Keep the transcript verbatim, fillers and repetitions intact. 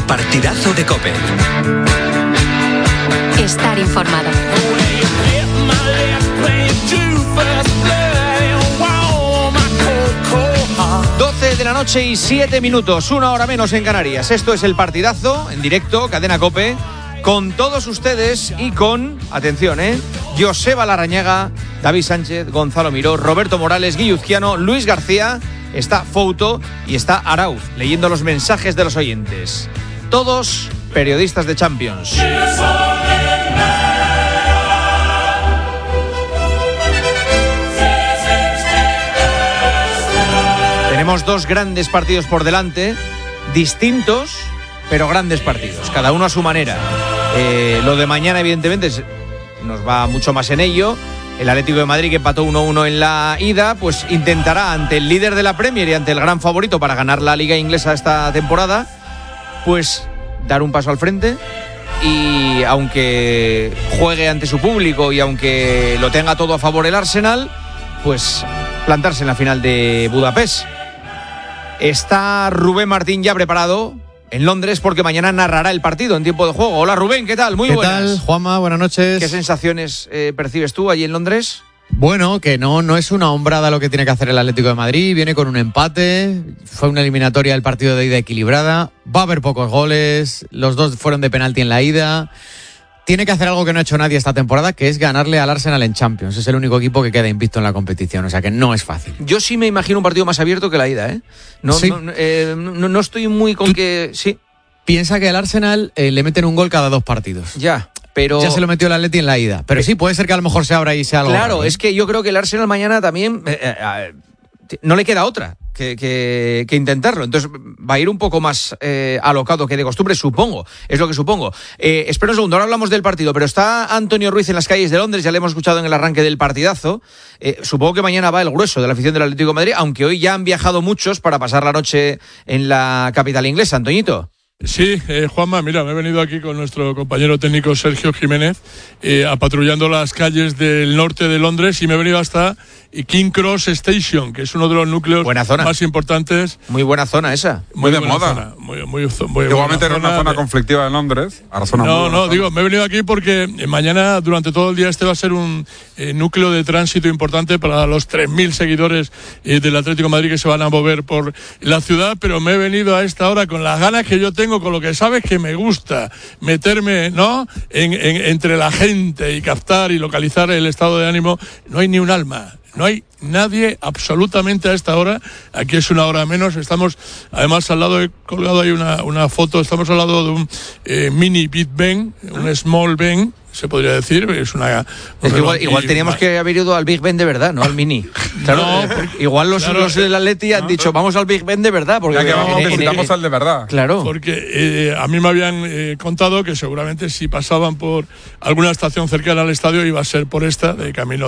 partidazo de COPE. Estar informado. doce de la noche y siete minutos, una hora menos en Canarias. Esto es el partidazo en directo, Cadena COPE, con todos ustedes y con, atención, eh, Joseba Larrañaga, David Sánchez, Gonzalo Miró, Roberto Morales, Guilluzquiano, Luis García, está Fouto y está Arauz, leyendo los mensajes de los oyentes. Todos periodistas de Champions. Tenemos dos grandes partidos por delante, distintos, pero grandes partidos, cada uno a su manera. Eh, lo de mañana, evidentemente, nos va mucho más en ello. El Atlético de Madrid, que empató uno uno en la ida, pues intentará, ante el líder de la Premier y ante el gran favorito para ganar la Liga Inglesa esta temporada, pues dar un paso al frente. Y aunque juegue ante su público y aunque lo tenga todo a favor el Arsenal, pues plantarse en la final de Budapest. Está Rubén Martín ya preparado en Londres porque mañana narrará el partido en tiempo de juego. Hola Rubén, ¿qué tal? Muy ¿Qué buenas. ¿Qué tal, Juanma? Buenas noches. ¿Qué sensaciones eh, percibes tú allí en Londres? Bueno, que no, no es una hombrada lo que tiene que hacer el Atlético de Madrid. Viene con un empate. Fue una eliminatoria del partido de ida equilibrada. Va a haber pocos goles. Los dos fueron de penalti en la ida. Tiene que hacer algo que no ha hecho nadie esta temporada, que es ganarle al Arsenal en Champions. Es el único equipo que queda invicto en la competición, o sea que no es fácil. Yo sí me imagino un partido más abierto que la ida, ¿eh? No, sí. no, eh, no, no estoy muy con que... Sí. Piensa que al Arsenal eh, le meten un gol cada dos partidos. Ya, pero... Ya se lo metió el Atleti en la ida. Pero sí, puede ser que a lo mejor se abra y sea algo Claro, raro, ¿eh? Es que yo creo que el Arsenal mañana también... Eh, eh, no le queda otra que, que, que intentarlo. Entonces va a ir un poco más eh, alocado que de costumbre, supongo. Es lo que supongo. Eh, espera un segundo, ahora hablamos del partido, pero está Antonio Ruiz en las calles de Londres, ya le hemos escuchado en el arranque del partidazo. Eh, supongo que mañana va el grueso de la afición del Atlético de Madrid, aunque hoy ya han viajado muchos para pasar la noche en la capital inglesa. Antoñito. Sí, eh, Juanma, mira, me he venido aquí con nuestro compañero técnico Sergio Jiménez, eh, apatrullando las calles del norte de Londres, y me he venido hasta King Cross Station, que es uno de los núcleos más importantes. Muy buena zona esa. Muy, muy de moda. Zona, muy, muy, muy Igualmente era zona una zona de... conflictiva de Londres. Ahora zona no, no, zona. digo, me he venido aquí porque mañana, durante todo el día, este va a ser un eh, núcleo de tránsito importante para los tres mil seguidores eh, del Atlético de Madrid que se van a mover por la ciudad, pero me he venido a esta hora con las ganas que yo tengo, con lo que sabes que me gusta, meterme, ¿no?, en, en, entre la gente y captar y localizar el estado de ánimo. No hay ni un alma. No hay nadie absolutamente a esta hora. Aquí es una hora menos. Estamos, además, al lado, he colgado ahí una, una foto. Estamos al lado de un eh, mini Big Ben, un Small Ben, se podría decir. Es una. Es que igual, igual teníamos más... que haber ido al Big Ben de verdad, no al mini. Claro, no, eh, igual los, claro, los del Atleti han no, dicho, vamos al Big Ben de verdad. Porque ya que vamos, en, necesitamos en, al de verdad. Claro. Porque eh, a mí me habían eh, contado que seguramente si pasaban por alguna estación cercana al estadio iba a ser por esta, de camino